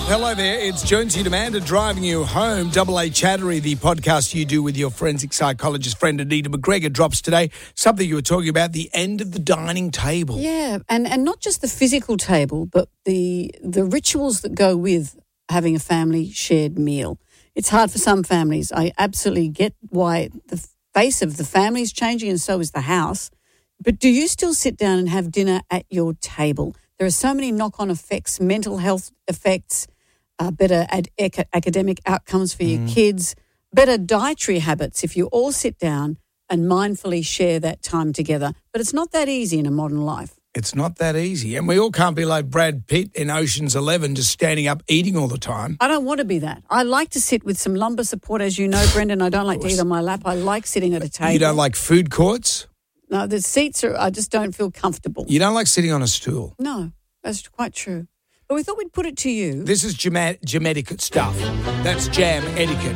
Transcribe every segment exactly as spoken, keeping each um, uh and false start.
Hello there, it's Jonesy and Amanda driving you home. Double A Chattery, the podcast you do with your forensic psychologist friend Anita McGregor, drops today. Something you were talking about, the end of the dining table. Yeah, and, and not just the physical table, but the the rituals that go with having a family shared meal. It's hard for some families. I absolutely get why the face of the family is changing and so is the house. But do you still sit down and have dinner at your table? There are so many knock-on effects, mental health effects, uh, better ad- ac- academic outcomes for your mm. kids, better dietary habits if you all sit down and mindfully share that time together. But it's not that easy in a modern life. It's not that easy. And we all can't be like Brad Pitt in Ocean's Eleven, just standing up eating all the time. I don't want to be that. I like to sit with some lumbar support, as you know, Brendan. I don't like to eat on my lap. I like sitting at a table. You don't like food courts? No, the seats are, I just don't feel comfortable. You don't like sitting on a stool? No, that's quite true. But we thought we'd put it to you. This is jam, jam etiquette stuff. That's jam etiquette.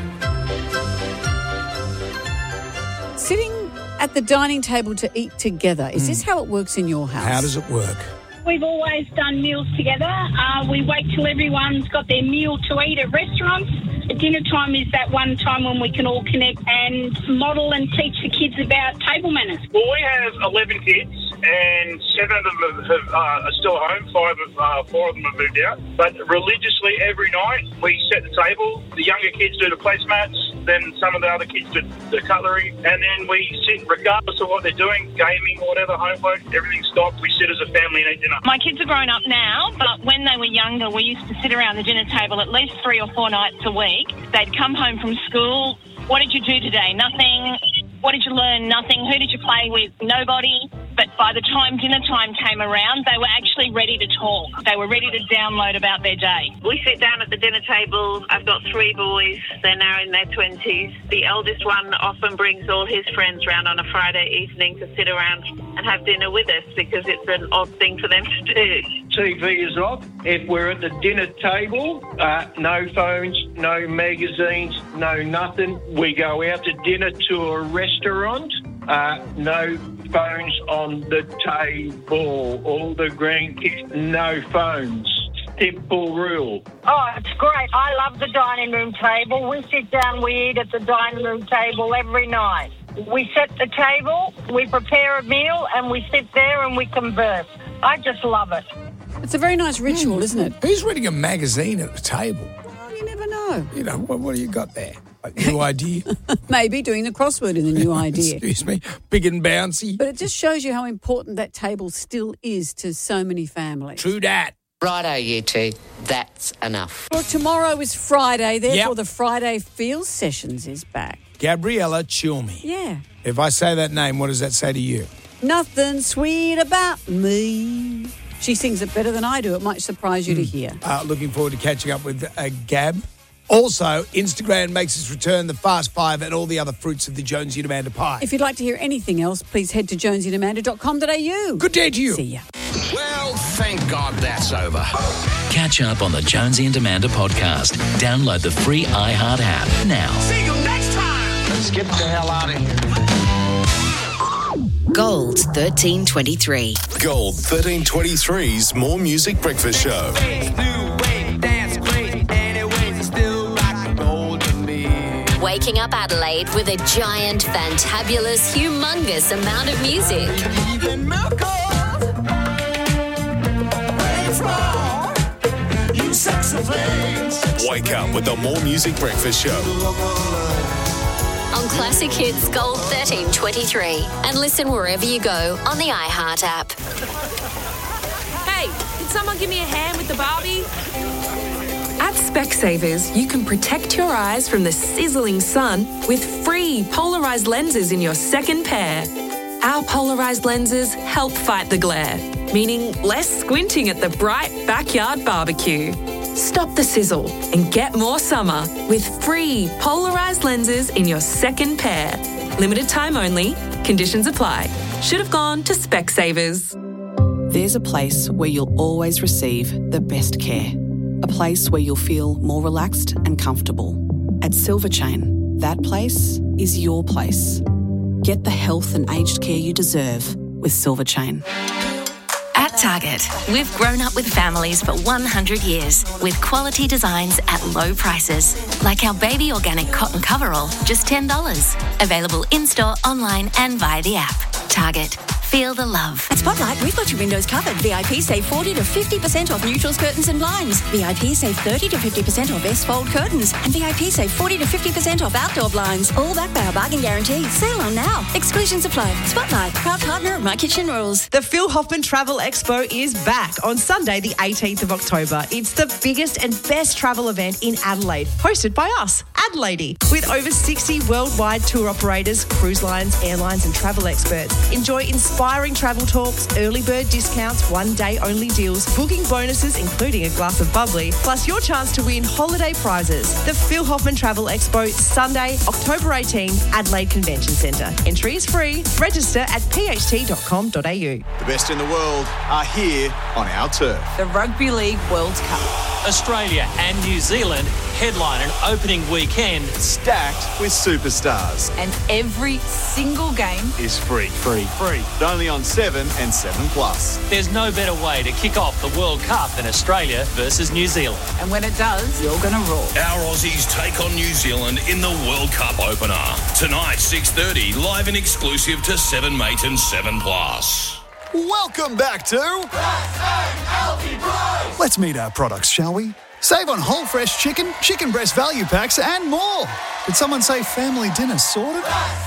Sitting at the dining table to eat together. Is mm. this how it works in your house? How does it work? We've always done meals together. Uh, we wait till everyone's got their meal to eat at restaurants. Dinner time is that one time when we can all connect and model and teach the kids about table manners. Well, we have eleven kids and seven of them have, have, uh, are still home. Five, of, uh, four of them have moved out. But religiously every night we set the table. The younger kids do the placemats. Then some of the other kids do the cutlery. And then we sit, regardless of what they're doing, gaming or whatever, homework, everything's stopped. We sit as a family and eat dinner. My kids are grown up now, but when they were younger, we used to sit around the dinner table at least three or four nights a week. They'd come home from school. What did you do today? Nothing. What did you learn? Nothing. Who did you play with? Nobody. But by the time dinner time came around, they were actually ready to talk. They were ready to download about their day. We sit down at the dinner table. I've got three boys. They're now in their twenties. The eldest one often brings all his friends round on a Friday evening to sit around and have dinner with us because it's an odd thing for them to do. T V is off. If we're at the dinner table, uh, no phones, no magazines, no nothing. We go out to dinner to a restaurant, uh, no phones on the table. All the grandkids, no phones. Simple rule. Oh, it's great. I love the dining room table. We sit down, we eat at the dining room table every night. We set the table, we prepare a meal, and we sit there and we converse. I just love it. It's a very nice ritual, mm. isn't it? Who's reading a magazine at the table? Oh, you never know. You know, what, what do you got there? Like New Idea? Maybe doing the crossword in the New Idea. Excuse me, big and bouncy. But it just shows you how important that table still is to so many families. True dat. Righto, you two. That's enough. Well, tomorrow is Friday, therefore yep. the Friday Feels Sessions is back. Gabriella Cilmi. Yeah. If I say that name, what does that say to you? Nothing sweet about me. She sings it better than I do. It might surprise you mm. to hear. Uh, looking forward to catching up with uh, Gab. Also, Instagram makes its return, the Fast Five and all the other fruits of the Jonesy and Amanda pie. If you'd like to hear anything else, please head to jonesy and amanda dot com dot a u. Good day to you. See ya. Well, thank God that's over. Catch up on the Jonesy and Amanda podcast. Download the free iHeart app now. See you next time. Let's get the hell out of here. Gold thirteen twenty-three. Gold thirteen twenty-three's More Music Breakfast Show. Waking up Adelaide with a giant, fantabulous, humongous amount of music. Wake up with the More Music Breakfast Show. On Classic Hits Gold thirteen twenty-three. And listen wherever you go on the iHeart app. Hey, can someone give me a hand with the Barbie? At Specsavers, you can protect your eyes from the sizzling sun with free polarised lenses in your second pair. Our polarised lenses help fight the glare, meaning less squinting at the bright backyard barbecue. Stop the sizzle and get more summer with free polarised lenses in your second pair. Limited time only. Conditions apply. Should have gone to Specsavers. There's a place where you'll always receive the best care. A place where you'll feel more relaxed and comfortable. At Silver Chain, that place is your place. Get the health and aged care you deserve with Silver Chain. At Target. We've grown up with families for one hundred years with quality designs at low prices. Like our baby organic cotton coverall, just ten dollars. Available in-store, online and via the app. Target. Feel the love. At Spotlight, we've got your windows covered. V I P save forty to fifty percent off neutrals, curtains and blinds. V I P save thirty to fifty percent off S-fold curtains. And V I P save forty to fifty percent off outdoor blinds. All backed by our bargain guarantee. Sale on now. Exclusions apply. Spotlight, proud partner of My Kitchen Rules. The Phil Hoffman Travel Expo is back on Sunday, the eighteenth of October. It's the biggest and best travel event in Adelaide, hosted by us, Adelaide, with over sixty worldwide tour operators, cruise lines, airlines and travel experts. Enjoy inspiring travel talks, early bird discounts, one-day only deals, booking bonuses including a glass of bubbly, plus your chance to win holiday prizes. The Phil Hoffman Travel Expo, Sunday, October eighteenth, Adelaide Convention Centre. Entry is free. Register at p h t dot com dot a u. The best in the world are here on our turf. The Rugby League World Cup. Australia and New Zealand headline an opening weekend stacked with superstars. And every single game is free. Free. Free. Only on seven and seven plus. There's no better way to kick off the World Cup than Australia versus New Zealand. And when it does, you're going to roar. Our Aussies take on New Zealand in the World Cup opener. Tonight, six thirty, live and exclusive to seven Mate and seven plus. Welcome back to... Let's meet our products, shall we? Save on whole fresh chicken, chicken breast value packs and more. Did someone say family dinner sorted?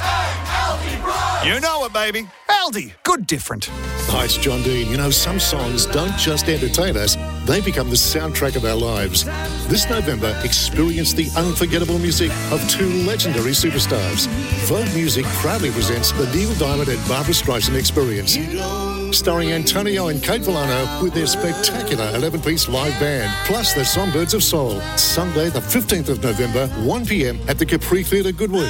You know it, baby. Aldi. Good different. Hi, it's John Dean. You know, some songs don't just entertain us, they become the soundtrack of our lives. This November, experience the unforgettable music of two legendary superstars. Vogue Music proudly presents the Neil Diamond and Barbra Streisand Experience, starring Antonio and Kate Villano with their spectacular eleven-piece live band, plus the Songbirds of Soul. Sunday, the fifteenth of November, one p.m. at the Capri Theatre, Goodwood.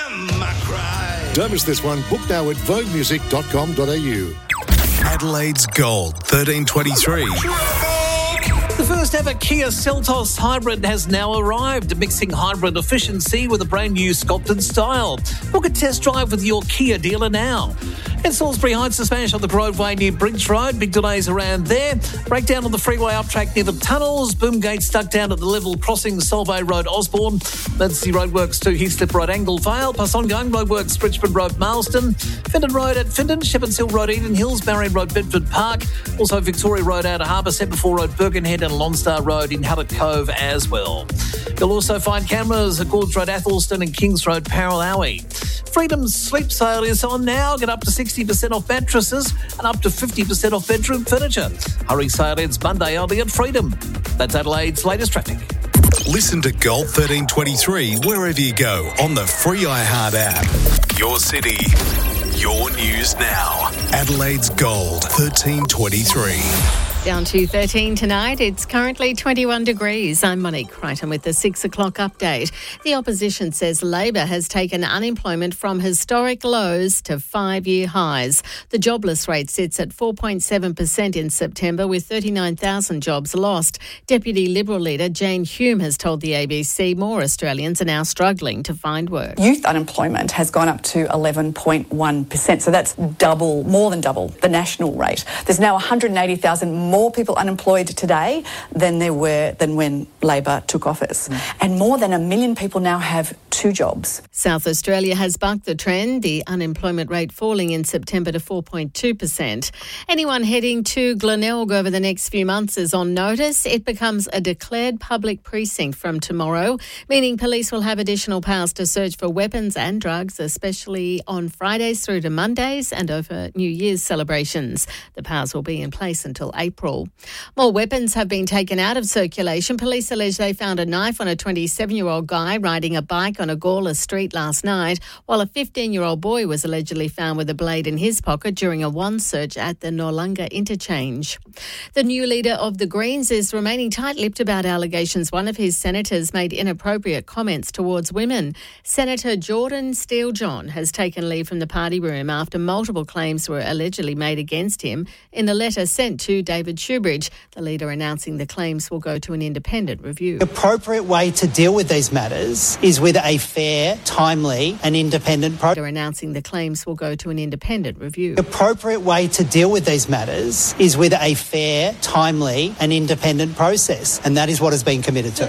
Don't miss this one. Book now at vogue music dot com dot a u. Adelaide's Gold, thirteen twenty-three. The first ever Kia Seltos Hybrid has now arrived, mixing hybrid efficiency with a brand new sculpted style. Book a test drive with your Kia dealer now. In Salisbury Heights, a smash on the Groveway near Bridge Road. Big delays around there. Breakdown on the freeway up track near the tunnels. Boom gate stuck down at the level crossing Solvay Road, Osborne. Emergency roadworks to Heathslip Road, Anglevale. Plus ongoing roadworks, Richmond Road, Marsden. Findon Road at Findon. Shepherds Hill Road, Eden Hills. Marion Road, Bedford Park. Also Victoria Road out of Harbour. Semaphore Road, Birkenhead and Lonstar Road in Hallett Cove as well. You'll also find cameras at Gorge Road, Athelston and Kings Road, Paralowie. Freedom Sleep Sale is on now. Get up to sixty percent off mattresses and up to fifty percent off bedroom furniture. Hurry sale ends Monday only at Freedom. That's Adelaide's latest traffic. Listen to Gold thirteen twenty-three wherever you go on the free iHeart app. Your city, your news now. Adelaide's Gold thirteen twenty-three. Down to thirteen tonight. It's currently twenty-one degrees. I'm Monique Crichton with the six o'clock update. The opposition says Labor has taken unemployment from historic lows to five-year highs. The jobless rate sits at four point seven percent in September, with thirty-nine thousand jobs lost. Deputy Liberal leader Jane Hume has told the A B C more Australians are now struggling to find work. Youth unemployment has gone up to eleven point one percent, so that's double, more than double the national rate. There's now one hundred eighty thousand more people unemployed today than there were than when Labor took office. Mm. And more than a million people now have two jobs. South Australia has bucked the trend, the unemployment rate falling in September to four point two percent. Anyone heading to Glenelg over the next few months is on notice. It becomes a declared public precinct from tomorrow, meaning police will have additional powers to search for weapons and drugs, especially on Fridays through to Mondays and over New Year's celebrations. The powers will be in place until April. More weapons have been taken out of circulation. Police allege they found a knife on a twenty-seven-year-old guy riding a bike on a Gawler street last night, while a fifteen-year-old boy was allegedly found with a blade in his pocket during a one search at the Norlunga interchange. The new leader of the Greens is remaining tight-lipped about allegations one of his senators made inappropriate comments towards women. Senator Jordan Steele-John has taken leave from the party room after multiple claims were allegedly made against him in a letter sent to David David Shoebridge, the leader announcing the claims will go to an independent review. The appropriate way to deal with these matters is with a fair, timely and independent process. They're announcing the claims will go to an independent review. The appropriate way to deal with these matters is with a fair, timely and independent process, and that is what has been committed to.